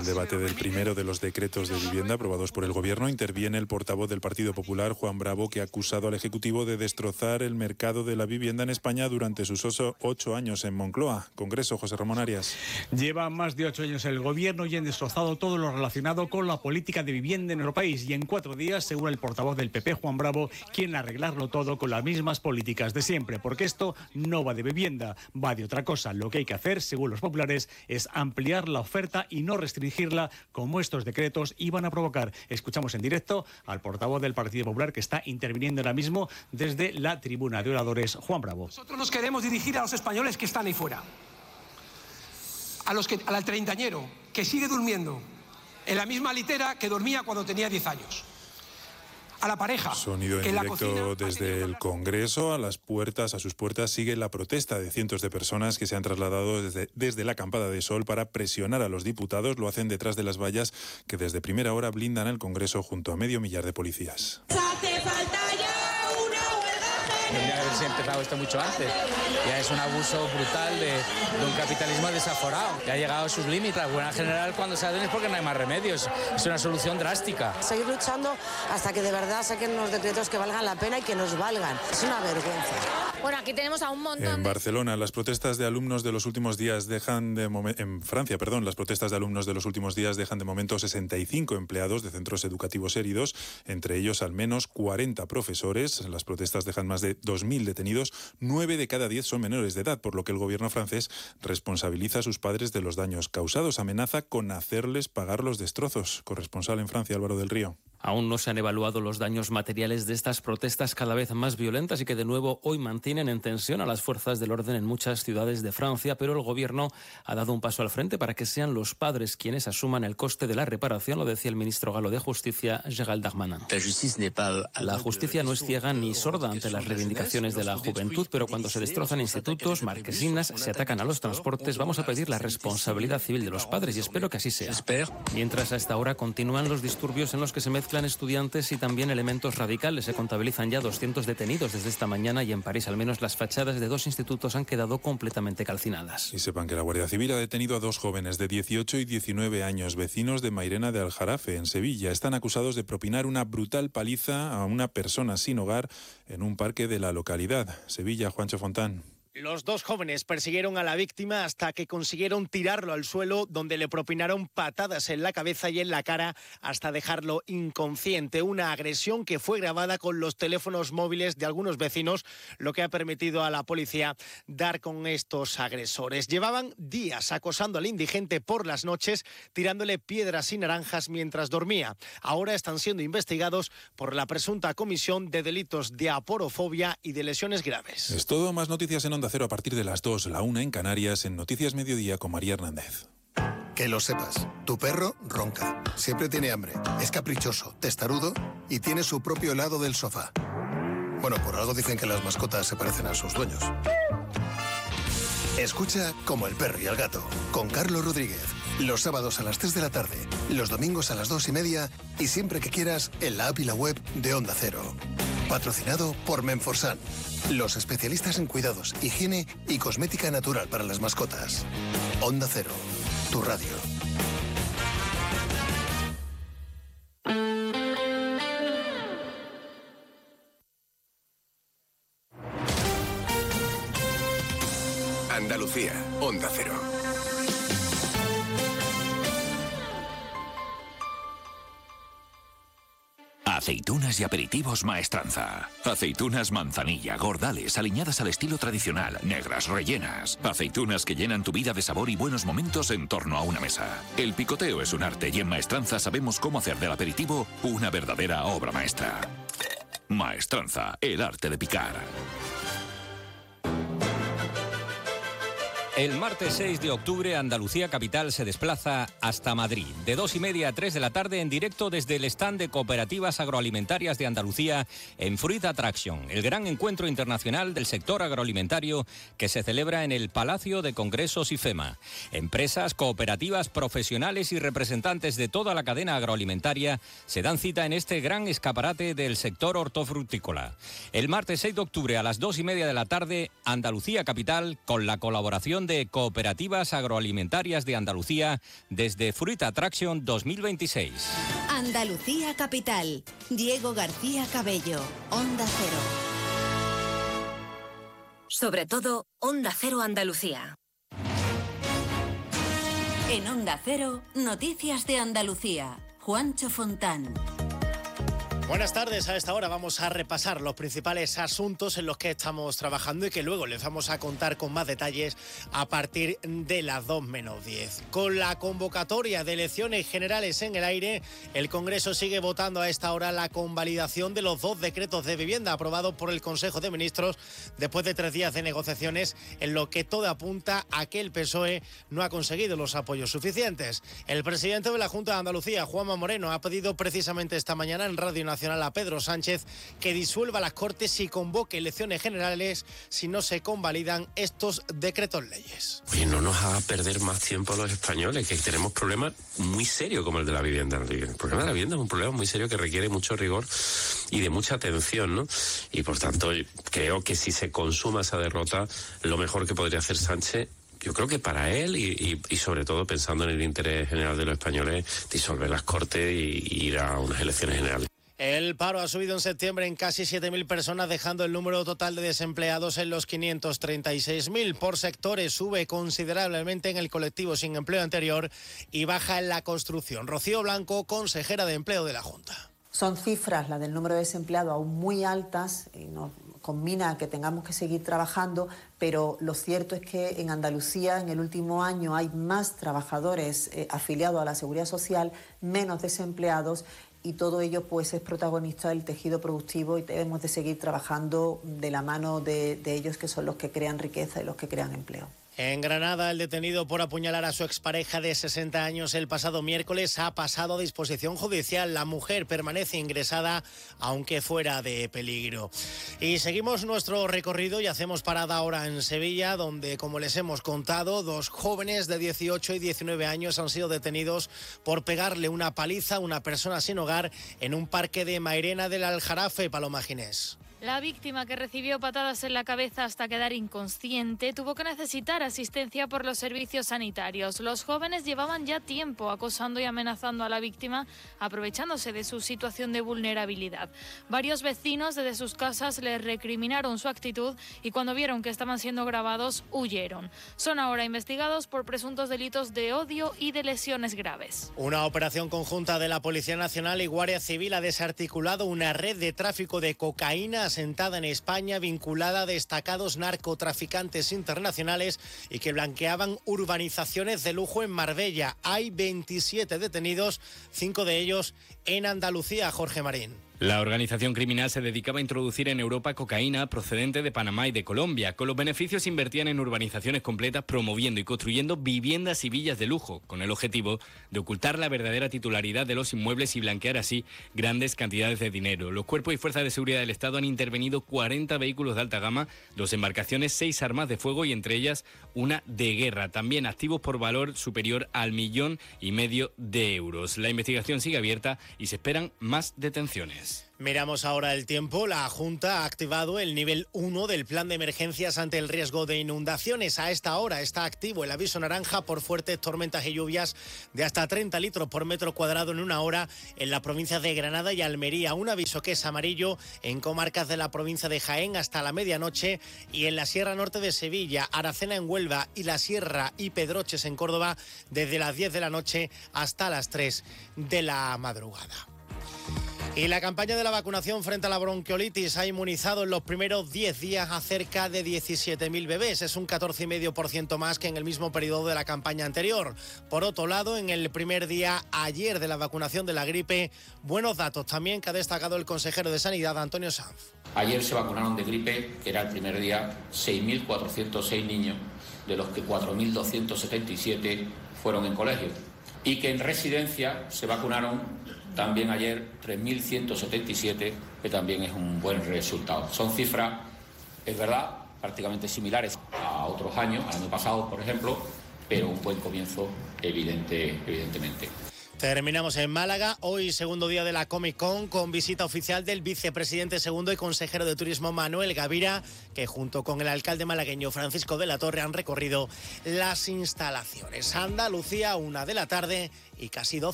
debate del primero de los decretos de vivienda aprobados por el Gobierno interviene el portavoz del Partido Popular, Juan Bravo, que ha acusado al Ejecutivo de destrozar el mercado de la vivienda en España durante sus 8 años en Moncloa. Congreso, José Ramón Arias. Lleva más de 8 años el Gobierno y han destrozado todo lo relacionado con la política de vivienda en nuestro país. Y en 4 días, según el portavoz del PP, Juan Bravo, quieren arreglarlo todo con las mismas políticas de siempre. Porque esto no va de vivienda, va de otra cosa. Lo que hay que hacer, según los populares, es ampliar la oferta y no restringirla como estos decretos iban a provocar. Escuchamos en directo al portavoz del Partido Popular que está interviniendo ahora mismo desde la tribuna de oradores, Juan Bravo. Nosotros nos queremos dirigir a los españoles que están ahí fuera, al treintañero que sigue durmiendo en la misma litera que dormía cuando tenía 10 años. A la pareja. Sonido en directo desde el Congreso. A sus puertas sigue la protesta de cientos de personas que se han trasladado desde la acampada de sol para presionar a los diputados. Lo hacen detrás de las vallas que desde primera hora blindan el Congreso junto a medio millar de policías. Hace falta ya una huelga. Tendría que haberse empezado esto mucho antes. Ya es un abuso brutal de un capitalismo desaforado. Ya ha llegado a sus límites. La huelga general, cuando se hacen es porque no hay más remedios. Es una solución drástica. Seguir luchando hasta que de verdad saquen unos decretos que valgan la pena y que nos valgan. Es una vergüenza. Bueno, aquí tenemos a un montón. En Barcelona, las protestas de alumnos de los últimos días en Francia, las protestas de alumnos de los últimos días dejan de momento 65 empleados de centros educativos heridos, entre ellos al menos 40 profesores. Las protestas dejan más de 2.000 detenidos, 9 de cada 10 son menores de edad, por lo que el gobierno francés responsabiliza a sus padres de los daños causados. Amenaza con hacerles pagar los destrozos. Corresponsal en Francia, Álvaro del Río. Aún no se han evaluado los daños materiales de estas protestas cada vez más violentas y que de nuevo hoy mantienen en tensión a las fuerzas del orden en muchas ciudades de Francia, pero el gobierno ha dado un paso al frente para que sean los padres quienes asuman el coste de la reparación, lo decía el ministro galo de Justicia, Gérald Darmanin. La justicia no es ciega ni sorda ante las reivindicaciones de la juventud, pero cuando se destrozan institutos, marquesinas, se atacan a los transportes, vamos a pedir la responsabilidad civil de los padres y espero que así sea. Mientras hasta ahora continúan los disturbios en los que se mezclan estudiantes y también elementos radicales. Se contabilizan ya 200 detenidos desde esta mañana y en París al menos las fachadas de 2 institutos han quedado completamente calcinadas. Y sepan que la Guardia Civil ha detenido a 2 jóvenes de 18 y 19 años, vecinos de Mairena de Aljarafe, en Sevilla. Están acusados de propinar una brutal paliza a una persona sin hogar en un parque de la localidad. Sevilla, Juancho Fontán. Los 2 jóvenes persiguieron a la víctima hasta que consiguieron tirarlo al suelo, donde le propinaron patadas en la cabeza y en la cara hasta dejarlo inconsciente. Una agresión que fue grabada con los teléfonos móviles de algunos vecinos, lo que ha permitido a la policía dar con estos agresores. Llevaban días acosando al indigente por las noches, tirándole piedras y naranjas mientras dormía. Ahora están siendo investigados por la presunta comisión de delitos de aporofobia y de lesiones graves. Es todo, más noticias en Onda Cero a partir de las 2, la 1 en Canarias, en Noticias Mediodía con María Hernández. Que lo sepas, tu perro ronca, siempre tiene hambre, es caprichoso, testarudo y tiene su propio lado del sofá. Bueno, por algo dicen que las mascotas se parecen a sus dueños. Escucha Como el perro y el gato, con Carlos Rodríguez. Los sábados a las 3 de la tarde, los domingos a las 2:30 y siempre que quieras en la app y la web de Onda Cero. Patrocinado por Menforsan, los especialistas en cuidados, higiene y cosmética natural para las mascotas. Onda Cero, tu radio. Andalucía, Onda Cero. Aceitunas y aperitivos Maestranza. Aceitunas manzanilla, gordales, aliñadas al estilo tradicional, negras, rellenas. Aceitunas que llenan tu vida de sabor y buenos momentos en torno a una mesa. El picoteo es un arte y en Maestranza sabemos cómo hacer del aperitivo una verdadera obra maestra. Maestranza, el arte de picar. El martes 6 de octubre, Andalucía Capital se desplaza hasta Madrid. De 2:30 a 3 de la tarde, en directo desde el stand de Cooperativas Agroalimentarias de Andalucía en Fruit Attraction, el gran encuentro internacional del sector agroalimentario que se celebra en el Palacio de Congresos IFEMA. Empresas, cooperativas, profesionales y representantes de toda la cadena agroalimentaria se dan cita en este gran escaparate del sector hortofrutícola. El martes 6 de octubre a las 2:30 de la tarde, Andalucía Capital, con la colaboración edición de Cooperativas Agroalimentarias de Andalucía desde Fruit Attraction 2026. Andalucía Capital. Diego García Cabello, Onda Cero. Sobre todo, Onda Cero Andalucía. En Onda Cero, Noticias de Andalucía. Juancho Fontán. Buenas tardes, a esta hora vamos a repasar los principales asuntos en los que estamos trabajando y que luego les vamos a contar con más detalles a partir de las 2 menos 10. Con la convocatoria de elecciones generales en el aire, el Congreso sigue votando a esta hora la convalidación de los 2 decretos de vivienda aprobados por el Consejo de Ministros después de 3 días de negociaciones, en lo que todo apunta a que el PSOE no ha conseguido los apoyos suficientes. El presidente de la Junta de Andalucía, Juanma Moreno, ha pedido precisamente esta mañana en Radio Nacional a Pedro Sánchez que disuelva las Cortes y convoque elecciones generales si no se convalidan estos decretos leyes. Oye, no nos haga perder más tiempo a los españoles, que tenemos problemas muy serios como el de la vivienda. El problema de la vivienda es un problema muy serio que requiere mucho rigor y de mucha atención, ¿no? Y por tanto, creo que si se consuma esa derrota, lo mejor que podría hacer Sánchez, yo creo que para él y sobre todo pensando en el interés general de los españoles, disolver las Cortes y ir a unas elecciones generales. El paro ha subido en septiembre en casi 7.000 personas, dejando el número total de desempleados en los 536.000. Por sectores, sube considerablemente en el colectivo sin empleo anterior y baja en la construcción. Rocío Blanco, consejera de Empleo de la Junta. Son cifras, las del número de desempleados, aún muy altas y nos combina a que tengamos que seguir trabajando, pero lo cierto es que en Andalucía en el último año hay más trabajadores afiliados a la Seguridad Social, menos desempleados, y todo ello pues es protagonista del tejido productivo y debemos de seguir trabajando de la mano de ellos, que son los que crean riqueza y los que crean empleo. En Granada, el detenido por apuñalar a su expareja de 60 años el pasado miércoles ha pasado a disposición judicial. La mujer permanece ingresada, aunque fuera de peligro. Y seguimos nuestro recorrido y hacemos parada ahora en Sevilla, donde, como les hemos contado, 2 jóvenes de 18 y 19 años han sido detenidos por pegarle una paliza a una persona sin hogar en un parque de Mairena del Aljarafe. Paloma Ginés. La víctima, que recibió patadas en la cabeza hasta quedar inconsciente, tuvo que necesitar asistencia por los servicios sanitarios. Los jóvenes llevaban ya tiempo acosando y amenazando a la víctima, aprovechándose de su situación de vulnerabilidad. Varios vecinos desde sus casas les recriminaron su actitud y cuando vieron que estaban siendo grabados, huyeron. Son ahora investigados por presuntos delitos de odio y de lesiones graves. Una operación conjunta de la Policía Nacional y Guardia Civil ha desarticulado una red de tráfico de cocaína asentada en España, vinculada a destacados narcotraficantes internacionales y que blanqueaban urbanizaciones de lujo en Marbella. Hay 27 detenidos, 5 de ellos en Andalucía. Jorge Marín. La organización criminal se dedicaba a introducir en Europa cocaína procedente de Panamá y de Colombia. Con los beneficios invertían en urbanizaciones completas, promoviendo y construyendo viviendas y villas de lujo, con el objetivo de ocultar la verdadera titularidad de los inmuebles y blanquear así grandes cantidades de dinero. Los cuerpos y fuerzas de seguridad del Estado han intervenido 40 vehículos de alta gama, 2 embarcaciones, 6 armas de fuego y entre ellas una de guerra. También activos por valor superior al 1,5 millones de euros. La investigación sigue abierta y se esperan más detenciones. Miramos ahora el tiempo. La Junta ha activado el nivel 1 del plan de emergencias ante el riesgo de inundaciones. A esta hora está activo el aviso naranja por fuertes tormentas y lluvias de hasta 30 litros por metro cuadrado en una hora en la provincia de Granada y Almería. Un aviso que es amarillo en comarcas de la provincia de Jaén hasta la medianoche y en la Sierra Norte de Sevilla, Aracena en Huelva y la Sierra y Pedroches en Córdoba desde las 10 de la noche hasta las 3 de la madrugada. Y la campaña de la vacunación frente a la bronquiolitis ha inmunizado en los primeros 10 días a cerca de 17.000 bebés. Es un 14,5% más que en el mismo periodo de la campaña anterior. Por otro lado, en el primer día ayer de la vacunación de la gripe, buenos datos también que ha destacado el consejero de Sanidad, Antonio Sanz. Ayer se vacunaron de gripe, que era el primer día, 6.406 niños, de los que 4.277 fueron en colegio. Y que en residencia se vacunaron también ayer 3.177, que también es un buen resultado. Son cifras, es verdad, prácticamente similares a otros años, al año pasado, por ejemplo, pero un buen comienzo evidentemente. Terminamos en Málaga, hoy segundo día de la Comic Con, con visita oficial del vicepresidente segundo y consejero de Turismo Manuel Gavira, que junto con el alcalde malagueño Francisco de la Torre han recorrido las instalaciones. Andalucía, 1 de la tarde y casi 12.